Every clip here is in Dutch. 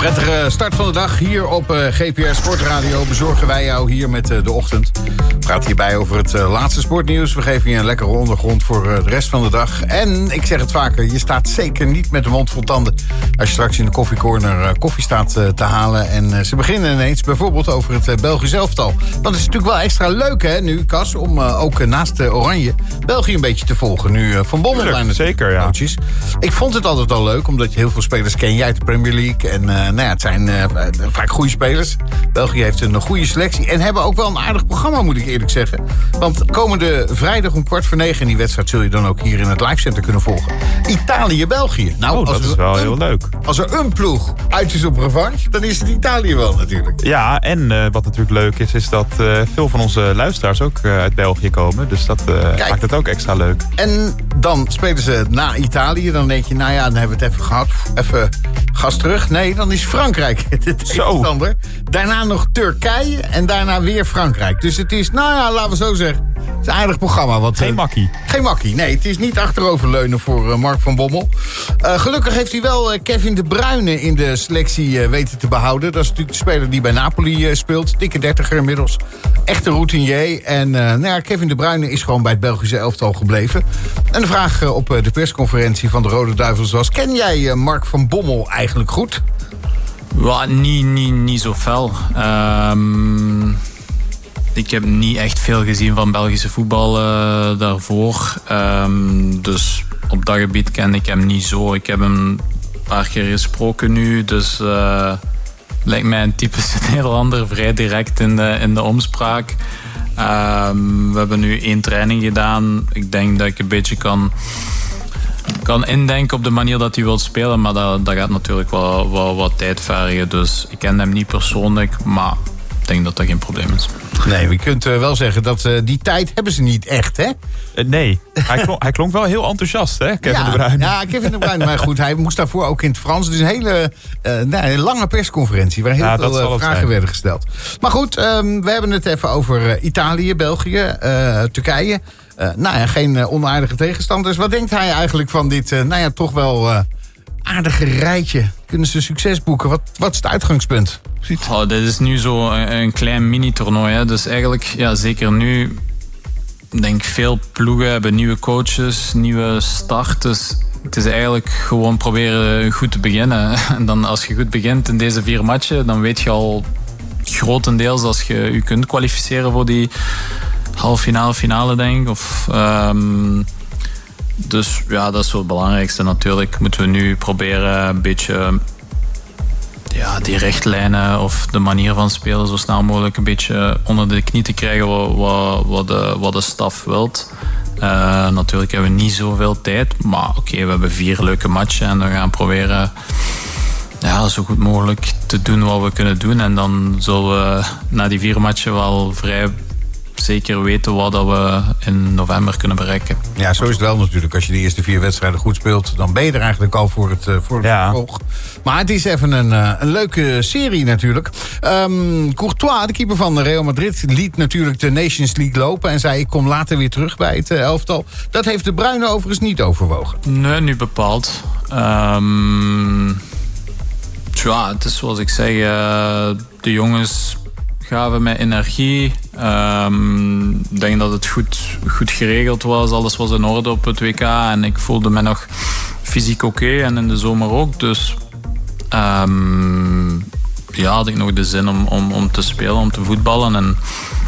Prettige start van de dag hier op GPR Sportradio. Bezorgen wij jou hier met de ochtend. We praten hierbij over het laatste sportnieuws. We geven je een lekkere ondergrond voor de rest van de dag. En ik zeg het vaker, je staat zeker niet met de mond vol tanden als je straks in de koffiecorner koffie staat te halen. En ze beginnen ineens bijvoorbeeld over het Belgisch elftal. Want het is natuurlijk wel extra leuk hè, nu, Cas, om ook naast Oranje België een beetje te volgen. Nu Van Bommel zeker, ja. Coaches. Ik vond het altijd al leuk, omdat je heel veel spelers ken jij uit de Premier League. En het zijn vaak goede spelers. België heeft een goede selectie en hebben ook wel een aardig programma, moet ik eerlijk zeggen. Want komende vrijdag om 8:45 in die wedstrijd zul je dan ook hier in het livecenter kunnen volgen. Italië-België. Nou, dat is wel heel leuk. Als er een ploeg uit is op revanche, dan is het Italië wel natuurlijk. Ja, en wat natuurlijk leuk is dat veel van onze luisteraars ook uit België komen. Dus dat maakt het ook extra leuk. En dan spelen ze na Italië. Dan denk je, nou ja, dan hebben we het even gehad. Even gas terug. Nee, dan is Frankrijk de tegenstander. Daarna nog Turkije en daarna weer Frankrijk. Dus het is, nou ja, laten we zo zeggen, het is een aardig programma. Geen makkie. Geen makkie, nee. Het is niet achteroverleunen voor Mark van Bommel. Gelukkig heeft hij wel Kevin De Bruyne in de selectie weten te behouden. Dat is natuurlijk de speler die bij Napoli speelt. Dikke 30er inmiddels. Echte routinier. En Kevin De Bruyne is gewoon bij het Belgische elftal gebleven. En de vraag op de persconferentie van de Rode Duivels was: ken jij Mark van Bommel eigenlijk goed? Well, niet zo fel. Ik heb niet echt veel gezien van Belgische voetbal daarvoor. Dus op dat gebied ken ik hem niet zo. Ik heb hem een paar keer gesproken nu. Dus lijkt mij een typische Nederlander. Vrij direct in de omspraak. We hebben nu 1 training gedaan. Ik denk dat ik een beetje kan indenken op de manier dat hij wil spelen. Maar dat gaat natuurlijk wel wat tijd vergen. Dus ik ken hem niet persoonlijk. Maar ik denk dat dat geen probleem is. Nee, je kunt wel zeggen dat die tijd hebben ze niet echt, hè? Nee, hij klonk wel heel enthousiast, hè, Kevin De Bruyne. Ja, Kevin De Bruyne. Maar goed, hij moest daarvoor ook in het Frans. Dus een hele lange persconferentie waar heel veel vragen werden gesteld. Maar goed, we hebben het even over Italië, België, Turkije. Geen onaardige tegenstanders. Wat denkt hij eigenlijk van dit, toch wel aardige rijtje? Kunnen ze succes boeken? Wat is het uitgangspunt? Dit is nu zo een klein mini-toernooi. Hè. Dus eigenlijk, ja, zeker nu, denk veel ploegen hebben nieuwe coaches, nieuwe start. Dus het is eigenlijk gewoon proberen goed te beginnen. En dan als je goed begint in deze 4 matchen, dan weet je al grotendeels als je je kunt kwalificeren voor die halffinale, finale, denk ik. Dus ja, dat is zo het belangrijkste natuurlijk. Moeten we nu proberen een beetje die richtlijnen of de manier van spelen zo snel mogelijk een beetje onder de knie te krijgen wat de staf wilt. Natuurlijk hebben we niet zoveel tijd, maar oké, we hebben 4 leuke matchen en we gaan proberen zo goed mogelijk te doen wat we kunnen doen. En dan zullen we na die 4 matchen wel vrij zeker weten wat we in november kunnen bereiken. Ja, zo is het wel natuurlijk. Als je de eerste 4 wedstrijden goed speelt, dan ben je er eigenlijk al voor het vervolg. Maar het is even een leuke serie natuurlijk. Courtois, de keeper van Real Madrid, liet natuurlijk de Nations League lopen en zei: ik kom later weer terug bij het elftal. Dat heeft De Bruyne overigens niet overwogen. Nee, niet bepaald. Het is zoals ik zeg, de jongens gaven mij energie. Ik denk dat het goed geregeld was. Alles was in orde op het WK. En ik voelde me nog fysiek oké. En in de zomer ook. Dus had ik nog de zin om te spelen, om te voetballen. En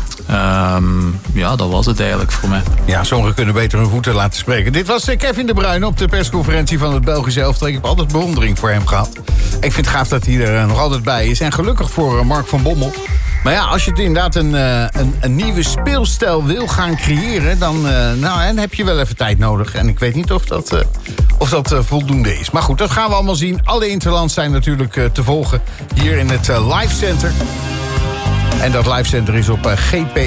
dat was het eigenlijk voor mij. Ja, sommigen kunnen beter hun voeten laten spreken. Dit was Kevin De Bruyne op de persconferentie van het Belgische elftal. Ik heb altijd bewondering voor hem gehad. Ik vind het gaaf dat hij er nog altijd bij is. En gelukkig voor Mark van Bommel. Maar ja, als je inderdaad een nieuwe speelstijl wil gaan creëren, dan heb je wel even tijd nodig. En ik weet niet of dat voldoende is. Maar goed, dat gaan we allemaal zien. Alle interlands zijn natuurlijk te volgen hier in het Live Center. En dat Live Center is op GP